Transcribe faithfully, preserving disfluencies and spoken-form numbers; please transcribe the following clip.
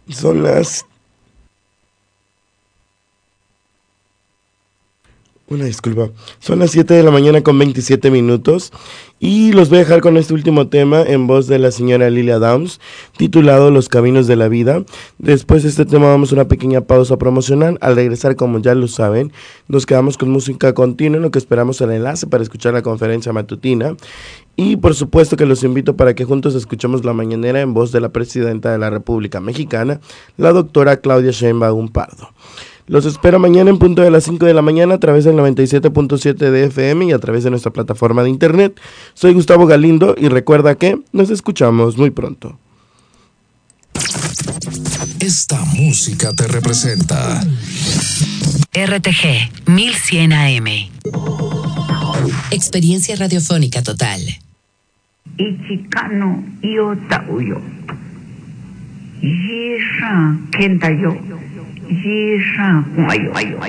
Son las... Una disculpa. Son las siete de la mañana con veintisiete minutos y los voy a dejar con este último tema en voz de la señora Lilia Downs, titulado Los Caminos de la Vida. Después de este tema vamos a una pequeña pausa promocional. Al regresar, como ya lo saben, nos quedamos con música continua, en lo que esperamos el enlace para escuchar la conferencia matutina. Y por supuesto que los invito para que juntos escuchemos la mañanera en voz de la presidenta de la República Mexicana, la doctora Claudia Sheinbaum Pardo. Los espero mañana en punto de las cinco de la mañana a través del noventa y siete punto siete de F M y a través de nuestra plataforma de internet. Soy Gustavo Galindo y recuerda que nos escuchamos muy pronto. Esta música te representa. R T G mil cien A M. Experiencia radiofónica total. Ichikano iota uyo. Yisha kenta yo. Yisha guayo.